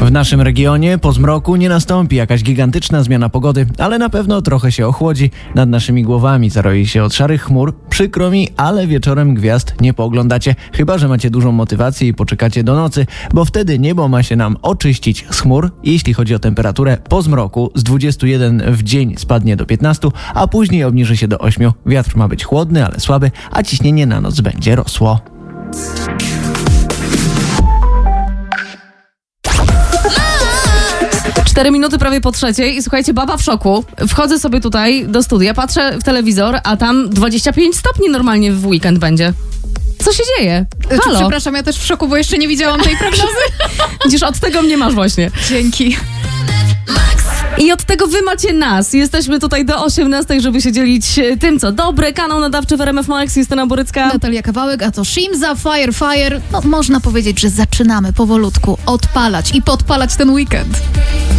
W naszym regionie po zmroku nie nastąpi jakaś gigantyczna zmiana pogody, ale na pewno trochę się ochłodzi. Nad naszymi głowami zaroi się od szarych chmur. Przykro mi, ale wieczorem gwiazd nie pooglądacie, chyba że macie dużą motywację i poczekacie do nocy, bo wtedy niebo ma się nam oczyścić z chmur. Jeśli chodzi o temperaturę, po zmroku z 21 w dzień spadnie do 15, a później obniży się do 8. Wiatr ma być chłodny, ale słaby, a ciśnienie na noc będzie rosło. 4 minuty prawie po 3 i słuchajcie, baba w szoku. Wchodzę sobie tutaj do studia, patrzę w telewizor, a tam 25 stopni normalnie w weekend będzie. Co się dzieje? Halo? Przepraszam, ja też w szoku, bo jeszcze nie widziałam tej prognozy. Widzisz, od tego mnie masz właśnie. Dzięki. I od tego wy macie nas. Jesteśmy tutaj do 18, żeby się dzielić tym, co dobre. Kanał nadawczy w RMF Max, Justyna Borycka. Natalia Kawałek, a to Shimza, Fire. No, można powiedzieć, że zaczynamy powolutku odpalać i podpalać ten weekend.